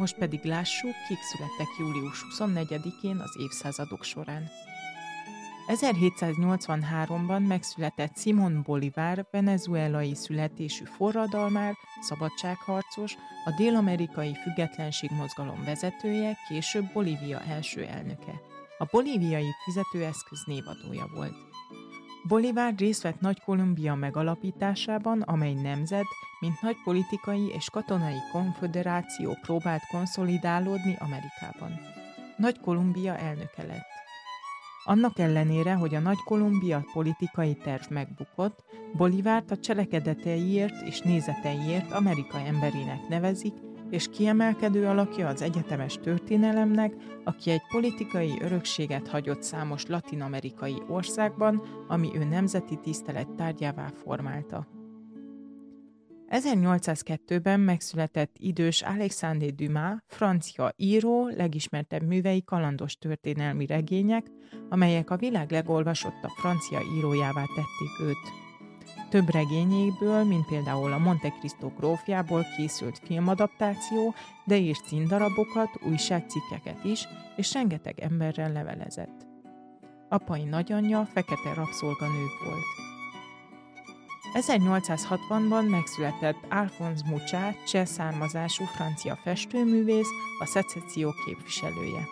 Most pedig lássuk, kik születtek július 24-én az évszázadok során. 1783-ban megszületett Simón Bolívar, venezuelai születésű forradalmár, szabadságharcos, a dél-amerikai függetlenségmozgalom vezetője, később Bolívia első elnöke. A bolíviai fizetőeszköz névadója volt. Bolívar részt vett Nagy-Kolumbia megalapításában, amely nemzet, mint nagy politikai és katonai konföderáció próbált konszolidálódni Amerikában. Nagy-Kolumbia elnöke lett. Annak ellenére, hogy a Nagy-Kolumbia politikai terv megbukott, Bolívárt a cselekedeteiért és nézeteiért Amerika emberének nevezik, és kiemelkedő alakja az egyetemes történelemnek, aki egy politikai örökséget hagyott számos latin-amerikai országban, ami ő nemzeti tisztelet tárgyává formálta. 1802-ben megszületett idős Alexandre Dumas, francia író, legismertebb művei kalandos történelmi regények, amelyek a világ legolvasottabb francia írójává tették őt. Több regényéből, mint például a Monte Cristo grófjából készült filmadaptáció, de írt színdarabokat, újságcikkeket is, és rengeteg emberrel levelezett. Apai nagyanyja fekete rabszolganő volt. 1860-ban megszületett Alphonse Mucha, cseh származású francia festőművész, a szecesszió képviselője.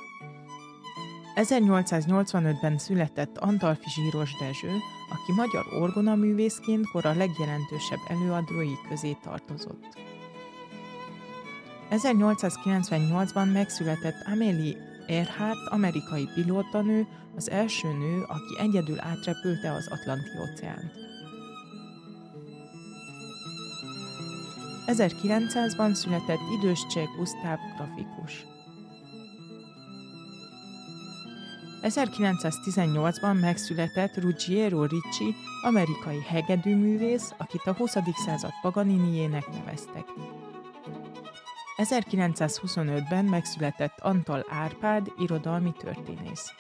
1885-ben született Antalffy Zsíros Dezső, aki magyar orgonaművészként kora legjelentősebb előadói közé tartozott. 1898-ban megszületett Amélie Earhart, amerikai pilótanő, az első nő, aki egyedül átrepülte az Atlanti-óceánt. 1900-ban született idős cseh Gusztáv grafikus. 1918-ban megszületett Ruggiero Ricci, amerikai hegedűművész, akit a 20. század Paganiniének neveztek. 1925-ben megszületett Antall Árpád, irodalmi történész.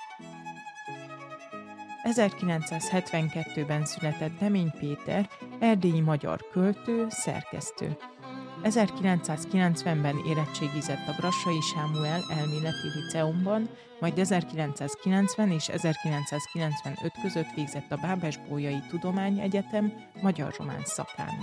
1972-ben született Demény Péter, erdélyi magyar költő, szerkesztő. 1990-ben érettségizett a Brassai Sámuel Elméleti Liceumban, majd 1990 és 1995 között végzett a Bábes-Bolyai Tudományegyetem magyar-román szakán.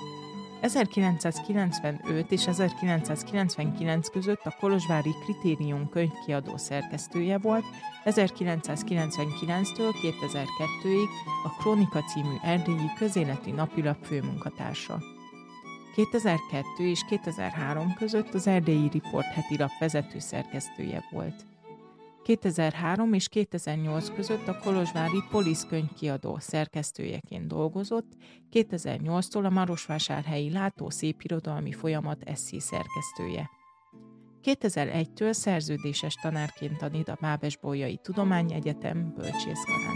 1995 és 1999 között a kolozsvári Kritérium könyvkiadó szerkesztője volt, 1999-től 2002-ig a Krónika című erdélyi közéleti napilap főmunkatársa. 2002 és 2003 között az Erdélyi Riport hetilap vezető szerkesztője volt. 2003 és 2008 között a kolozsvári Polisz könyvkiadó szerkesztőjeként dolgozott, 2008-tól a marosvásárhelyi Látó szépirodalmi folyamat esszé szerkesztője. 2001-től szerződéses tanárként tanít a Bábes-Bolyai Tudományegyetem bölcsészkarán.